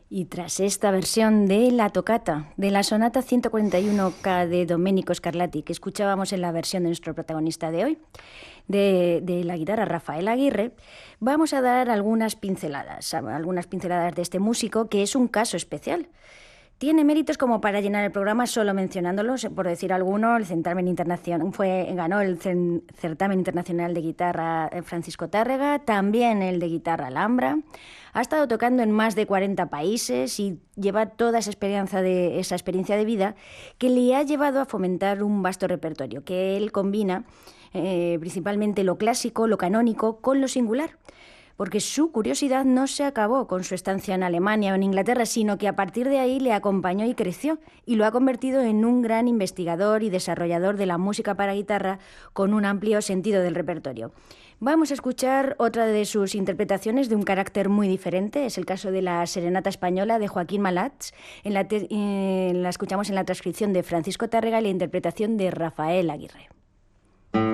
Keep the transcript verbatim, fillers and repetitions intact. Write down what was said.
Y tras esta versión de la tocata, de la sonata ciento cuarenta y uno K de Domenico Scarlatti, que escuchábamos en la versión de nuestro protagonista de hoy, de, de la guitarra Rafael Aguirre, vamos a dar algunas pinceladas, algunas pinceladas de este músico, que es un caso especial. Tiene méritos como para llenar el programa solo mencionándolos, por decir alguno, el certamen internacional, fue, ganó el certamen internacional de guitarra Francisco Tárrega, también el de guitarra Alhambra. Ha estado tocando en más de cuarenta países y lleva toda esa experiencia de, esa experiencia de vida que le ha llevado a fomentar un vasto repertorio, que él combina eh, principalmente lo clásico, lo canónico, con lo singular. Porque su curiosidad no se acabó con su estancia en Alemania o en Inglaterra, sino que a partir de ahí le acompañó y creció, y lo ha convertido en un gran investigador y desarrollador de la música para guitarra con un amplio sentido del repertorio. Vamos a escuchar otra de sus interpretaciones de un carácter muy diferente, es el caso de la Serenata Española de Joaquín Malats, en la, te- eh, la escuchamos en la transcripción de Francisco Tárrega y la interpretación de Rafael Aguirre.